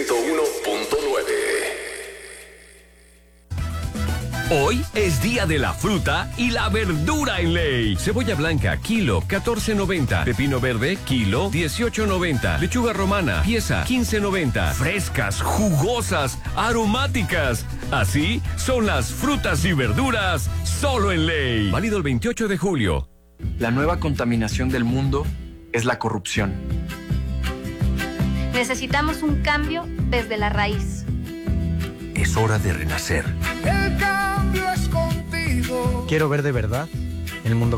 Hoy es día de la fruta y la verdura en Ley. Cebolla blanca, kilo, 14.90. Pepino verde, kilo, 18.90. Lechuga romana, pieza, 15.90. Frescas, jugosas, aromáticas. Así son las frutas y verduras, solo en Ley. Válido el 28 de julio. La nueva contaminación del mundo es la corrupción. Necesitamos un cambio desde la raíz. Es hora de renacer. El cambio es contigo. Quiero ver de verdad el mundo